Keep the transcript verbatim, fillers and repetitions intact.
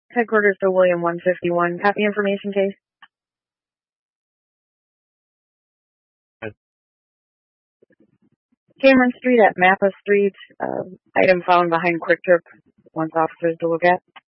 Headquarters to William one fifty-one. Copy information case. Cameron Street at Mappa Street. Uh, item found behind Quick Trip. Wants officers to look at.